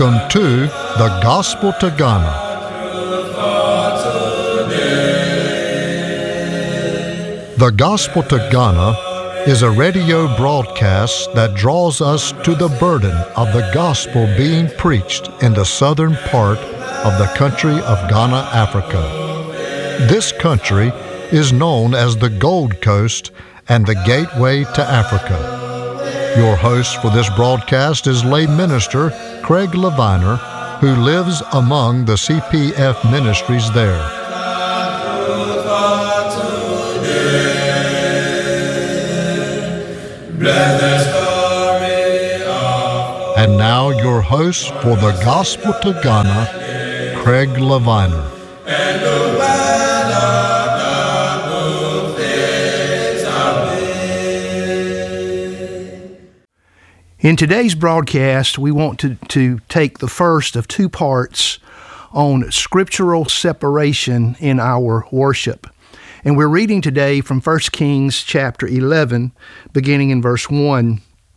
Welcome to the Gospel to Ghana. The Gospel to Ghana is a radio broadcast that draws us to the burden of the gospel being preached in the southern part of the country of Ghana, Africa. This country is known as the Gold Coast and the Gateway to Africa. Your host for this broadcast is lay minister Craig Leviner, who lives among the CPF ministries there. And now your host for the Gospel to Ghana, Craig Leviner. In today's broadcast, we want to take the first of two parts on scriptural separation in our worship. And we're reading today from 1 Kings chapter 11, beginning in verse 1.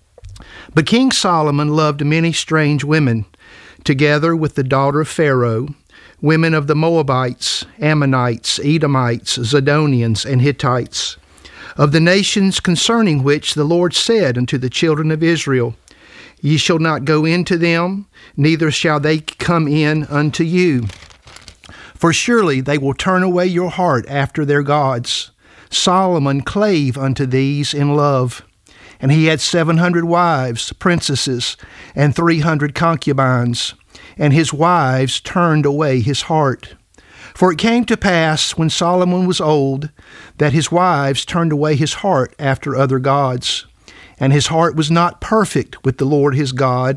But King Solomon loved many strange women, together with the daughter of Pharaoh, women of the Moabites, Ammonites, Edomites, Zidonians, and Hittites, of the nations concerning which the Lord said unto the children of Israel, Ye shall not go into them, neither shall they come in unto you. For surely they will turn away your heart after their gods. Solomon clave unto these in love. And he had 700 wives, princesses, and 300 concubines, and his wives turned away his heart. For it came to pass, when Solomon was old, that his wives turned away his heart after other gods. And his heart was not perfect with the Lord his God,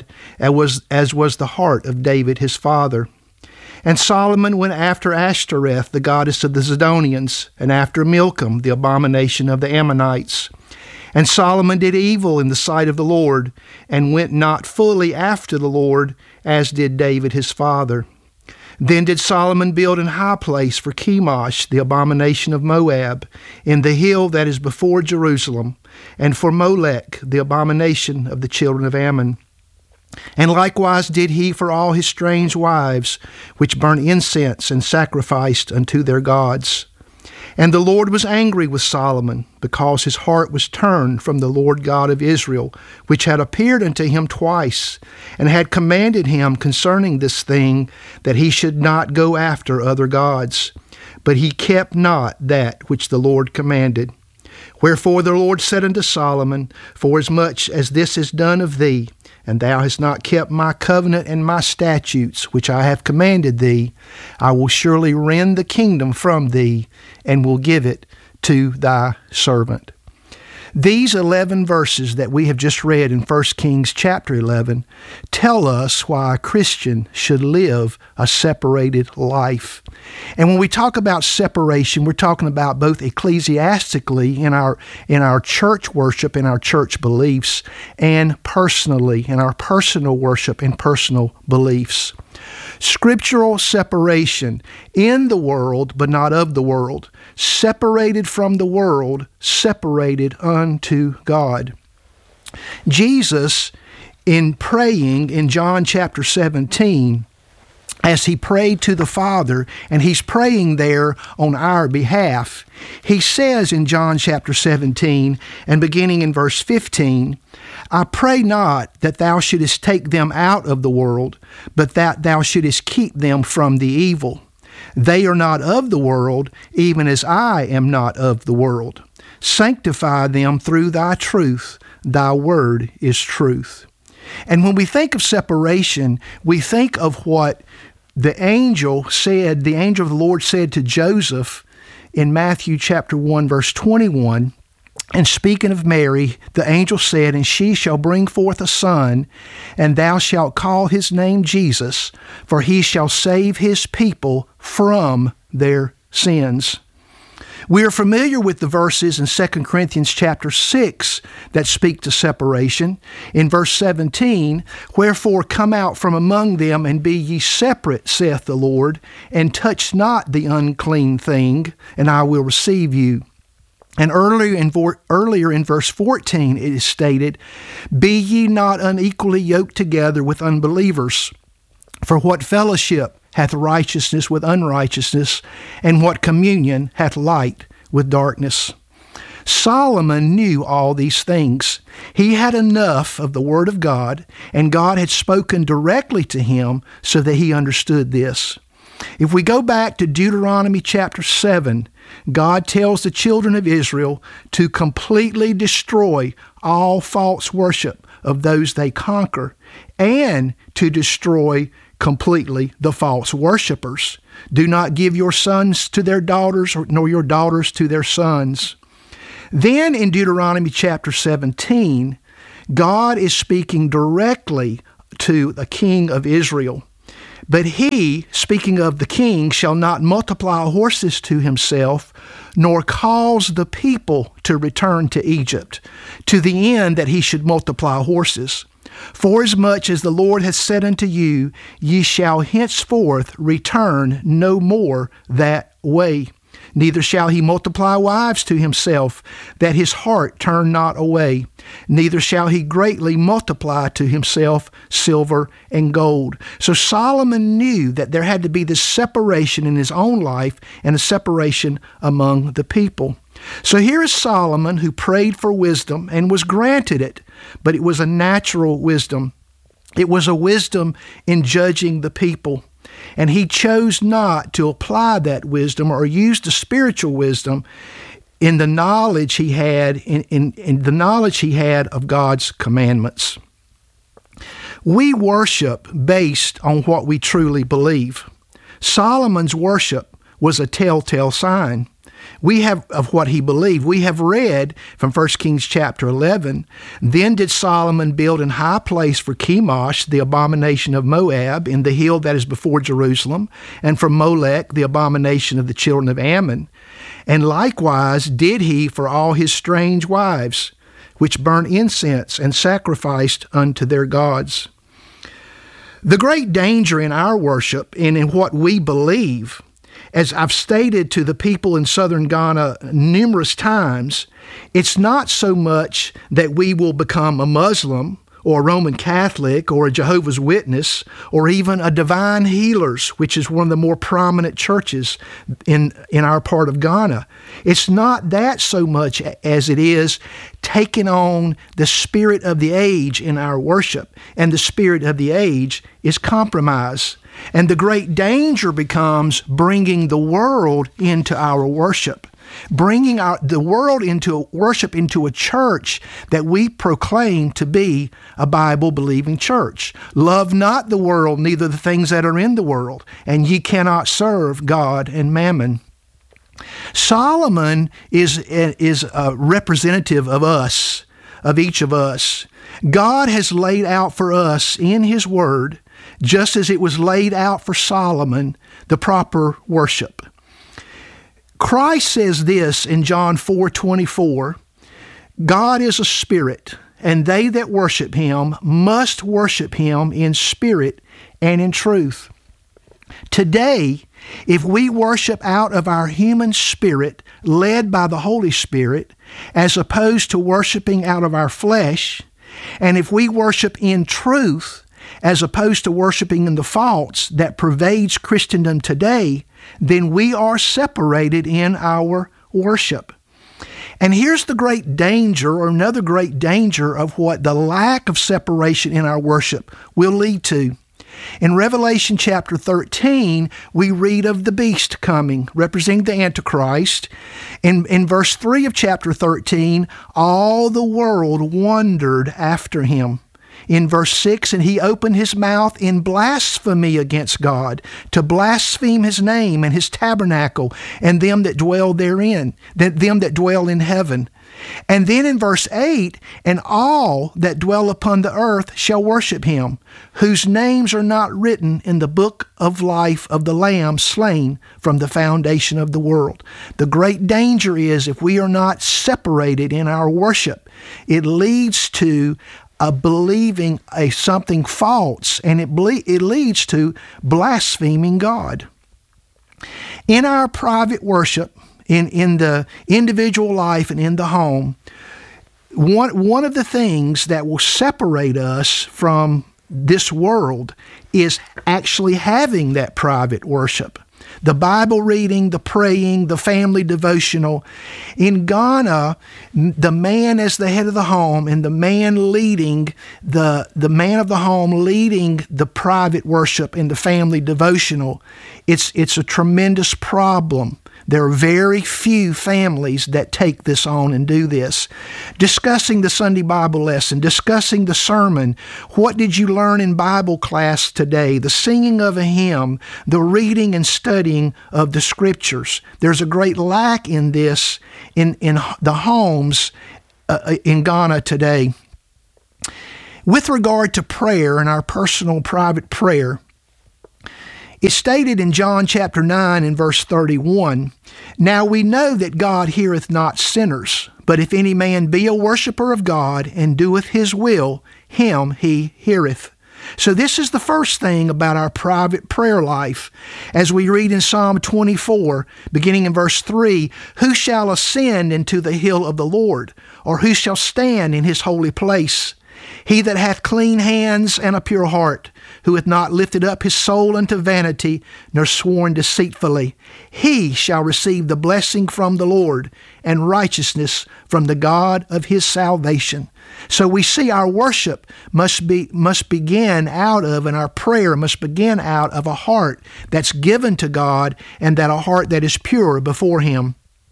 as was the heart of David his father. And Solomon went after Ashtoreth, the goddess of the Zidonians, and after Milcom, the abomination of the Ammonites. And Solomon did evil in the sight of the Lord, and went not fully after the Lord, as did David his father. Then did Solomon build an high place for Chemosh, the abomination of Moab, in the hill that is before Jerusalem, and for Molech, the abomination of the children of Ammon. And likewise did he for all his strange wives, which burnt incense and sacrificed unto their gods. And the Lord was angry with Solomon, because his heart was turned from the Lord God of Israel, which had appeared unto him twice, and had commanded him concerning this thing, that he should not go after other gods. But he kept not that which the Lord commanded. Wherefore the Lord said unto Solomon, Forasmuch as this is done of thee, and thou hast not kept my covenant and my statutes, which I have commanded thee, I will surely rend the kingdom from thee, and will give it to thy servant. These 11 verses that we have just read in 1 Kings chapter 11 tell us why a Christian should live a separated life. And when we talk about separation, we're talking about both ecclesiastically in our church worship, in our church beliefs, and personally in our personal worship and personal beliefs. Scriptural separation in the world, but not of the world. Separated from the world, separated unto God. Jesus, in praying in John chapter 17, as he prayed to the Father, and he's praying there on our behalf, he says in John chapter 17, and beginning in verse 15, I pray not that thou shouldest take them out of the world, but that thou shouldest keep them from the evil. They are not of the world, even as I am not of the world. Sanctify them through thy truth. Thy word is truth. And when we think of separation, we think of what the angel of the Lord said to Joseph in Matthew chapter 1, verse 21. And speaking of Mary, the angel said, And she shall bring forth a son, and thou shalt call his name Jesus, for he shall save his people from their sins. We are familiar with the verses in 2 Corinthians chapter 6 that speak to separation. In verse 17, Wherefore come out from among them, and be ye separate, saith the Lord, and touch not the unclean thing, and I will receive you. And earlier in verse 14, it is stated, Be ye not unequally yoked together with unbelievers. For what fellowship hath righteousness with unrighteousness, and what communion hath light with darkness? Solomon knew all these things. He had enough of the Word of God, and God had spoken directly to him so that he understood this. If we go back to Deuteronomy chapter 7, God tells the children of Israel to completely destroy all false worship of those they conquer, and to destroy completely the false worshipers. Do not give your sons to their daughters, nor your daughters to their sons. Then in Deuteronomy chapter 17, God is speaking directly to the king of Israel. But he, speaking of the king, shall not multiply horses to himself, nor cause the people to return to Egypt, to the end that he should multiply horses. Forasmuch as the Lord hath said unto you, ye shall henceforth return no more that way. Neither shall he multiply wives to himself, that his heart turn not away. Neither shall he greatly multiply to himself silver and gold. So Solomon knew that there had to be this separation in his own life and a separation among the people. So here is Solomon, who prayed for wisdom and was granted it, but it was a natural wisdom. It was a wisdom in judging the people. And he chose not to apply that wisdom or use the spiritual wisdom in the knowledge he had in the knowledge he had of God's commandments. We worship based on what we truly believe. Solomon's worship was a telltale sign. We have of what he believed. We have read from 1 Kings chapter 11, then did Solomon build an high place for Chemosh, the abomination of Moab, in the hill that is before Jerusalem, and for Molech, the abomination of the children of Ammon. And likewise did he for all his strange wives, which burnt incense and sacrificed unto their gods. The great danger in our worship and in what we believe, as I've stated to the people in southern Ghana numerous times, it's not so much that we will become a Muslim or a Roman Catholic or a Jehovah's Witness or even a Divine Healers, which is one of the more prominent churches in our part of Ghana. It's not that so much as it is taking on the spirit of the age in our worship, and the spirit of the age is compromise. And the great danger becomes bringing the world into our worship, bringing the world into worship into a church that we proclaim to be a Bible-believing church. Love not the world, neither the things that are in the world, and ye cannot serve God and mammon. Solomon is a representative of us, of each of us. God has laid out for us in His Word, just as it was laid out for Solomon, the proper worship. Christ says this in John 4:24, God is a spirit, and they that worship Him must worship Him in spirit and in truth. Today, if we worship out of our human spirit, led by the Holy Spirit, as opposed to worshiping out of our flesh, and if we worship in truth, as opposed to worshiping in the false that pervades Christendom today, then we are separated in our worship. And here's the great danger, or another great danger of what the lack of separation in our worship will lead to. In Revelation chapter 13, we read of the beast coming, representing the Antichrist. In verse 3 of chapter 13, all the world wondered after him. In verse 6, and he opened his mouth in blasphemy against God, to blaspheme his name and his tabernacle, and them that dwell therein, them that dwell in heaven. And then in verse 8, and all that dwell upon the earth shall worship him, whose names are not written in the book of life of the Lamb slain from the foundation of the world. The great danger is, if we are not separated in our worship, it leads to believing something false, and it leads to blaspheming God. In our private worship, in the individual life and in the home, one of the things that will separate us from this world is actually having that private worship. The Bible reading, the praying, the family devotional. In Ghana, the man as the head of the home and the man leading, the man of the home leading the private worship and the family devotional, it's a tremendous problem. There are very few families that take this on and do this. Discussing the Sunday Bible lesson, discussing the sermon, what did you learn in Bible class today, the singing of a hymn, the reading and studying of the Scriptures. There's a great lack in this in the homes in Ghana today. With regard to prayer and our personal private prayer, it's stated in John chapter 9 and verse 31, "Now we know that God heareth not sinners, but if any man be a worshipper of God and doeth his will, him he heareth." So this is the first thing about our private prayer life. As we read in Psalm 24, beginning in verse 3, "Who shall ascend into the hill of the Lord? Or who shall stand in his holy place? He that hath clean hands and a pure heart, who hath not lifted up his soul unto vanity, nor sworn deceitfully, he shall receive the blessing from the Lord, and righteousness from the God of his salvation." So we see our worship must begin out of, and our prayer must begin out of a heart that's given to God, and that a heart that is pure before him.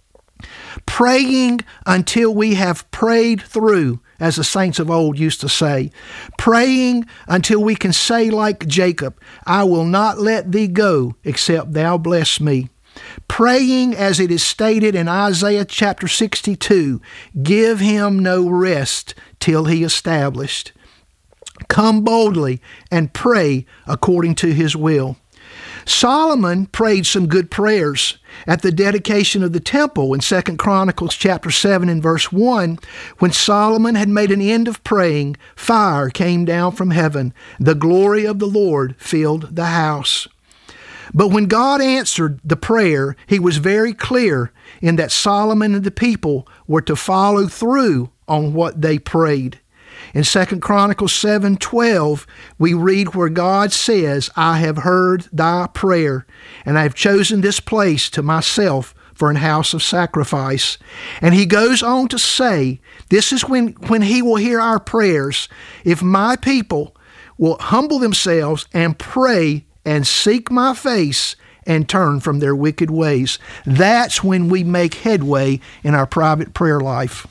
Praying until we have prayed through, as the saints of old used to say. Praying until we can say like Jacob, "I will not let thee go except thou bless me." Praying as it is stated in Isaiah chapter 62, "Give him no rest till he established." Come boldly and pray according to his will. Solomon prayed some good prayers at the dedication of the temple in 2 Chronicles chapter 7 and verse 1. When Solomon had made an end of praying, fire came down from heaven. The glory of the Lord filled the house. But when God answered the prayer, he was very clear in that Solomon and the people were to follow through on what they prayed. In 2 Chronicles 7:12, we read where God says, "I have heard thy prayer, and I have chosen this place to myself for an house of sacrifice." And he goes on to say, this is when he will hear our prayers, "If my people will humble themselves and pray and seek my face and turn from their wicked ways." That's when we make headway in our private prayer life.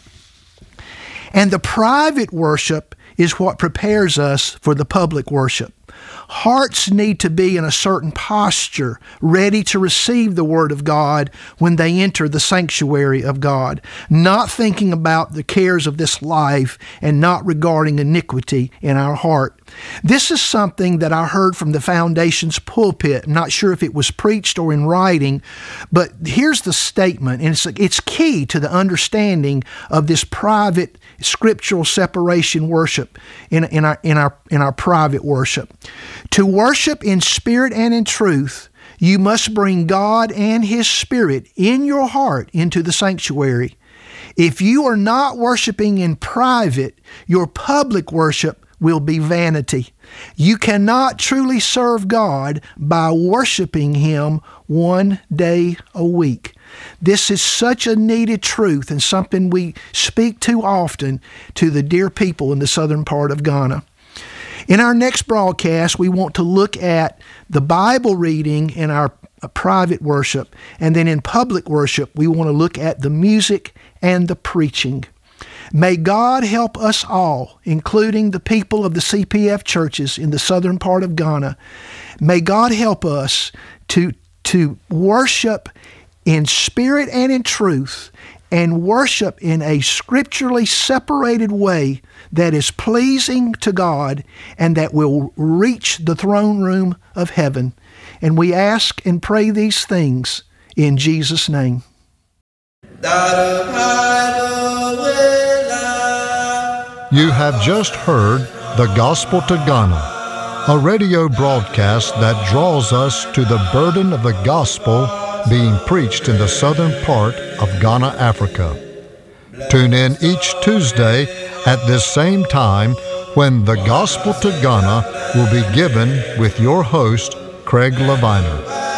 And the private worship is what prepares us for the public worship. Hearts need to be in a certain posture, ready to receive the Word of God when they enter the sanctuary of God, not thinking about the cares of this life and not regarding iniquity in our heart. This is something that I heard from the Foundation's pulpit. I'm not sure if it was preached or in writing, but here's the statement, and it's key to the understanding of this private scriptural separation worship in our private worship. To worship in spirit and in truth, you must bring God and His Spirit in your heart into the sanctuary. If you are not worshiping in private, your public worship will be vanity. You cannot truly serve God by worshiping Him one day a week. This is such a needed truth and something we speak too often to the dear people in the southern part of Ghana. In our next broadcast, we want to look at the Bible reading in our private worship, and then in public worship, we want to look at the music and the preaching. May God help us all, including the people of the CPF churches in the southern part of Ghana. May God help us to worship in spirit and in truth, and worship in a scripturally separated way that is pleasing to God and that will reach the throne room of heaven. And we ask and pray these things in Jesus' name. You have just heard The Gospel to Ghana, a radio broadcast that draws us to the burden of the gospel being preached in the southern part of Ghana, Africa. Tune in each Tuesday at this same time when the Gospel to Ghana will be given with your host, Craig Leviner.